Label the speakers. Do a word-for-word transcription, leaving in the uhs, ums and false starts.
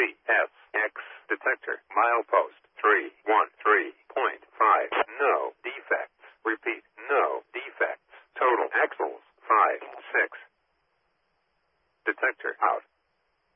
Speaker 1: F X detector. Milepost three one three point five. No defects. Repeat, no defects. Total axles five six. Detector out.